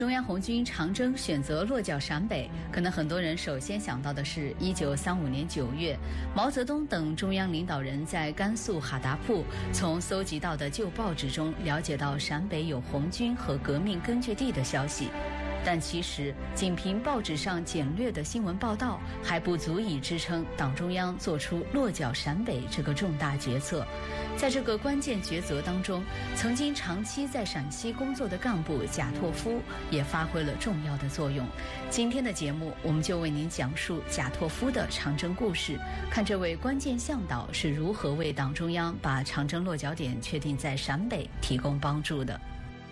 中央红军长征选择落脚陕北，可能很多人首先想到的是1935年9月，毛泽东等中央领导人在甘肃哈达铺从搜集到的旧报纸中了解到陕北有红军和革命根据地的消息。但其实仅凭报纸上简略的新闻报道还不足以支撑党中央做出落脚陕北这个重大决策。在这个关键抉择当中，曾经长期在陕西工作的干部贾拓夫也发挥了重要的作用。今天的节目，我们就为您讲述贾拓夫的长征故事，看这位关键向导是如何为党中央把长征落脚点确定在陕北提供帮助的。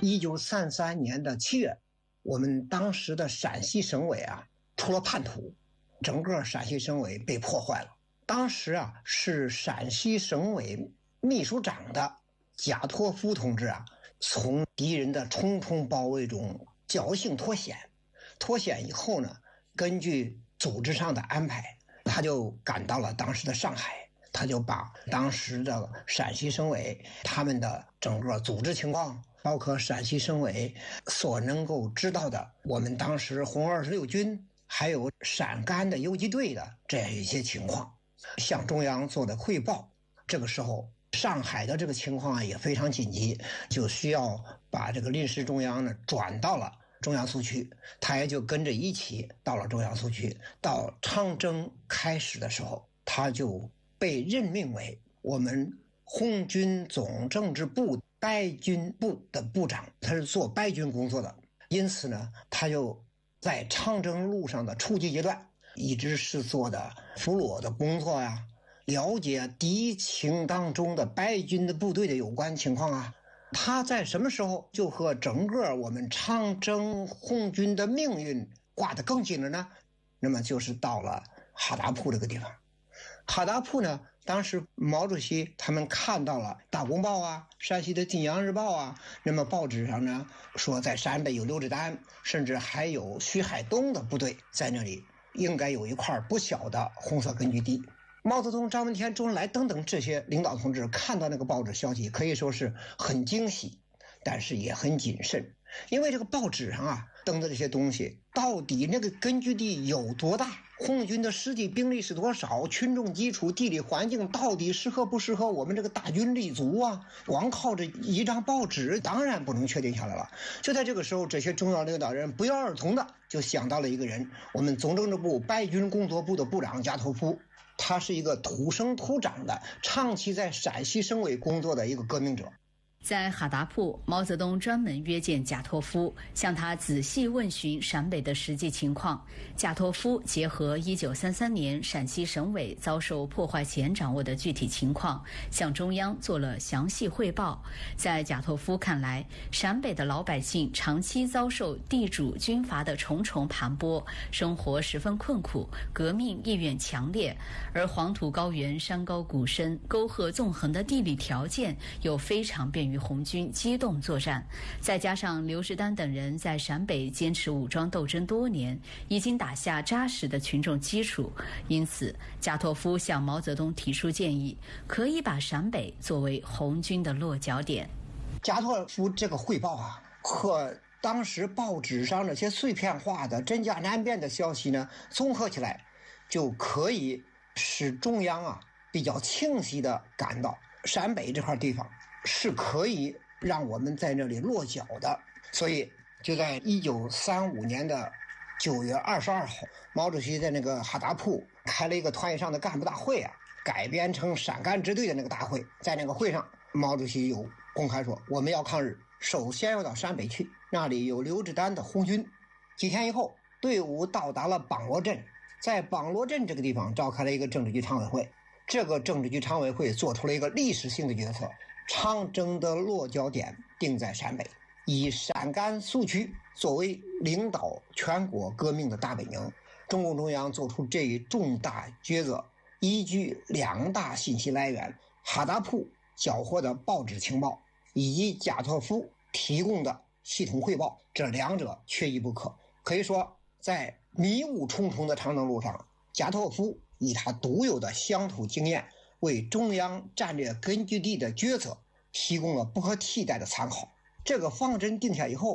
1933年的7月，我们当时的陕西省委出了叛徒，整个陕西省委被破坏了。当时是陕西省委秘书长的贾拓夫同志从敌人的重重包围中侥幸脱险。脱险以后呢，根据组织上的安排，他就赶到了当时的上海。他就把当时的陕西省委他们的整个组织情况，包括陕西省委所能够知道的我们当时红26军还有陕甘的游击队的这样一些情况，向中央做的汇报。这个时候上海的这个情况也非常紧急，就需要把这个临时中央呢转到了中央苏区，他也就跟着一起到了中央苏区。到长征开始的时候，他就被任命为我们红军总政治部白军部的部长，他是做白军工作的。因此呢，他就在长征路上的初级阶段一直是做的俘虏的工作了解敌情当中的白军的部队的有关情况他在什么时候就和整个我们长征红军的命运挂得更紧了呢？那么就是到了哈达铺这个地方。哈达铺呢，当时毛主席他们看到了大公报山西的晋阳日报那么报纸上呢说在陕北有刘志丹，甚至还有徐海东的部队在那里，应该有一块不小的红色根据地。毛泽东、张闻天、周恩来等等这些领导同志看到那个报纸消息，可以说是很惊喜，但是也很谨慎。因为这个报纸上登的这些东西，到底那个根据地有多大，红军的实际兵力是多少，群众基础、地理环境到底适合不适合我们这个大军立足光靠着一张报纸当然不能确定下来了。就在这个时候，这些中央领导人不约而同的就想到了一个人，我们总政治部白军工作部的部长贾拓夫。他是一个土生土长的长期在陕西省委工作的一个革命者。 在哈达铺，毛泽东专门约见贾拓夫，向他仔细问询陕北的实际情况。贾拓夫结合1933年陕西省委遭受破坏前掌握的具体情况，向中央做了详细汇报。在贾拓夫看来，陕北的老百姓长期遭受地主军阀的重重盘剥，生活十分困苦，革命意愿强烈，而黄土高原山高谷深，沟壑纵横的地理条件又非常便于红军机动作战，再加上刘士丹等人在陕北坚持武装斗争多年，已经打下扎实的群众基础，因此贾拓夫向毛泽东提出建议，可以把陕北作为红军的落脚点。 贾拓夫这个汇报和当时报纸上那些碎片化的真假难辨的消息呢综合起来，就可以使中央比较清晰的感到陕北这块地方是可以让我们在那里落脚的。所以就在1935年的9月22号，毛主席在那个哈达铺开了一个团以上的干部大会改编成陕甘支队的那个大会。在那个会上，毛主席有公开说，我们要抗日，首先要到陕北去，那里有刘志丹的红军。几天以后，队伍到达了榜罗镇，在榜罗镇这个地方召开了一个政治局常委会。这个政治局常委会做出了一个历史性的决策，长征的落脚点定在陕北，以陕甘苏区作为领导全国革命的大本营。中共中央做出这一重大抉择，依据两大信息来源，哈达铺缴获的报纸情报以及贾拓夫提供的系统汇报，这两者缺一不可。可以说在迷雾重重的长征路上，贾拓夫以他独有的乡土经验，为中央战略根据地的决策提供了不可替代的参考。这个方针定下以后，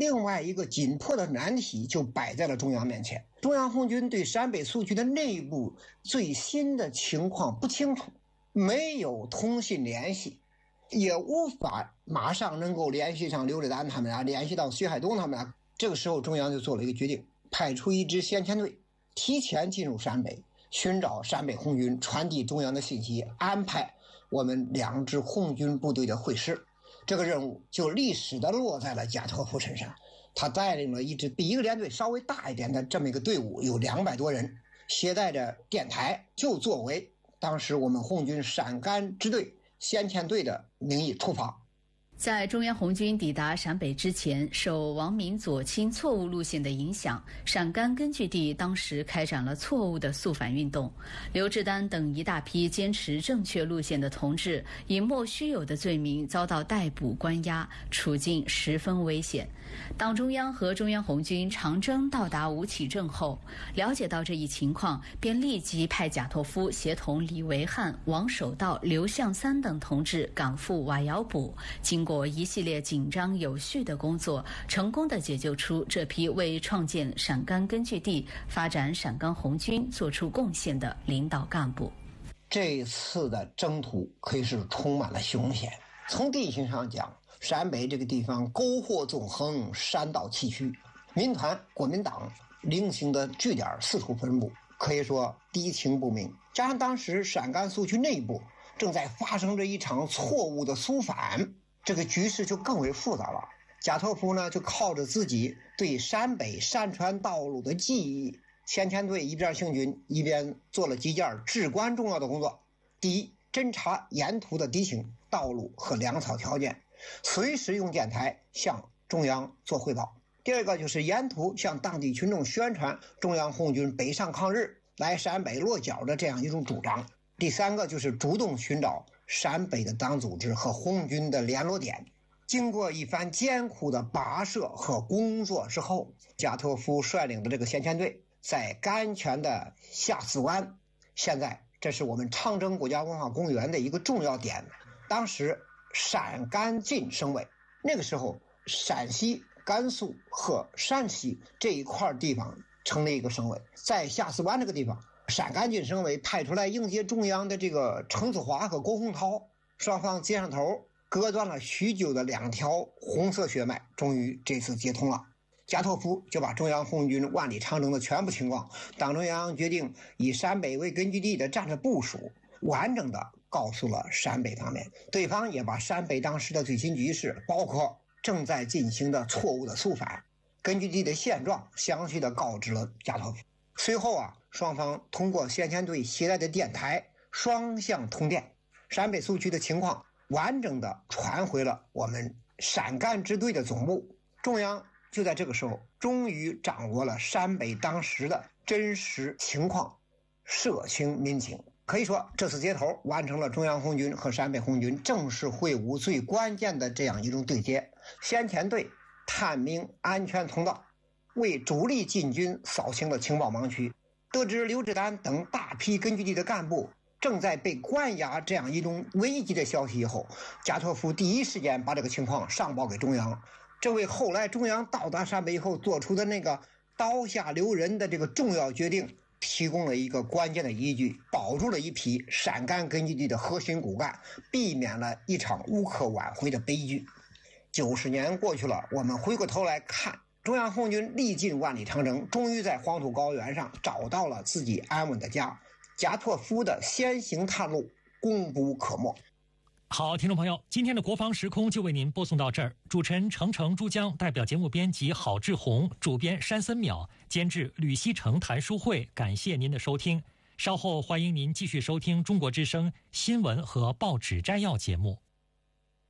另外一个紧迫的难题就摆在了中央面前。中央红军对陕北苏区的内部最新的情况不清楚，没有通信联系，也无法马上能够联系上刘志丹他们啊，联系到徐海东他们啊。这个时候中央就做了一个决定，派出一支先遣队提前进入陕北，寻找陕北红军，传递中央的信息，安排我们2支红军部队的会师。这个任务就历史的落在了贾托夫身上。他带领了一支比一个连队稍微大一点的这么一个队伍，有200多人，携带着电台，就作为当时我们红军陕甘支队先遣队的名义出发。 在中央红军抵达陕北之前，受王明左倾错误路线的影响，陕甘根据地当时开展了错误的肃反运动。刘志丹等一大批坚持正确路线的同志，以莫须有的罪名遭到逮捕关押，处境十分危险。党中央和中央红军长征到达吴起镇后，了解到这一情况，便立即派贾托夫协同李维汉、王守道、刘向三等同志赶赴瓦窑堡。经过一系列紧张有序的工作，成功地解救出这批为创建陕甘根据地、发展陕甘红军做出贡献的领导干部。 这一次的征途可以是充满了凶险。从地形上讲，陕北这个地方沟壑纵横，山道崎岖，民团、国民党零星的据点四处分布，可以说敌情不明。加上当时陕甘苏区内部正在发生着一场错误的肃反，这个局势就更为复杂了。贾托夫呢，就靠着自己对陕北山川道路的记忆，先遣队一边行军，一边做了几件至关重要的工作。第一，侦察沿途的地形、道路和粮草条件，随时用电台向中央做汇报。第二个就是沿途向当地群众宣传中央红军北上抗日、来陕北落脚的这样一种主张。第三个就是主动寻找陕北的党组织和红军的联络点。经过一番艰苦的跋涉和工作之后，贾托夫率领的这个先遣队在甘泉的下四湾，现在这是我们长征国家文化公园的一个重要点。当时陕甘晋省委，那个时候陕西、甘肃和山西这一块地方成立一个省委，在下四湾这个地方，陕甘晋省委派出来迎接中央的这个程子华和郭洪涛，双方接上头，割断了许久的2条红色血脉，终于这次接通了。贾托夫就把中央红军万里长征的全部情况，党中央决定以陕北为根据地的战略部署，完整的告诉了陕北方面。对方也把陕北当时的最新局势，包括正在进行的错误的肃反、根据地的现状，详细的告知了贾托夫。随后啊，双方通过先遣队携带的电台双向通电，陕北苏区的情况完整的传回了我们陕甘支队的总部。中央就在这个时候终于掌握了陕北当时的真实情况，社情民情。可以说这次接头完成了中央红军和陕北红军正式会晤最关键的这样一种对接。先遣队探明安全通道，为主力进军扫清了情报盲区。得知刘志丹等大批根据地的干部正在被关押这样一种危机的消息以后，贾托夫第一时间把这个情况上报给中央，这为后来中央到达陕北以后做出的那个刀下留人的这个重要决定提供了一个关键的依据，保住了一批陕甘根据地的核心骨干，避免了一场无可挽回的悲剧。90年过去了，我们回过头来看，中央红军历尽万里长征，终于在黄土高原上找到了自己安稳的家。贾托夫的先行探路功不可没。 好，听众朋友，今天的国防时空就为您播送到这儿。主持人程朱江，代表节目编辑郝志红，主编山森淼，监制吕锡成、谭书慧，感谢您的收听。稍后欢迎您继续收听中国之声新闻和报纸摘要节目。